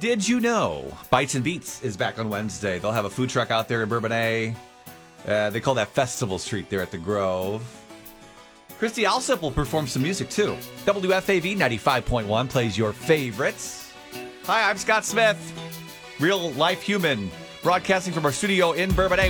Did you know Bites and Beats is back on Wednesday? They'll have a food truck out there in Bourbonnais. They call that Festival Street there at the Grove. Christy Alsop will perform some music, too. WFAV 95.1 plays your favorites. Hi, I'm Scott Smith, real-life human, broadcasting from our studio in Bourbonnais.